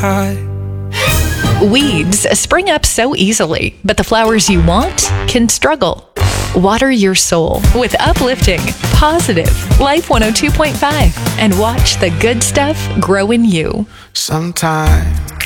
high. Weeds spring up so easily, but the flowers you want can struggle. Water your soul with uplifting, positive Life 102.5 and watch the good stuff grow in you. Sometimes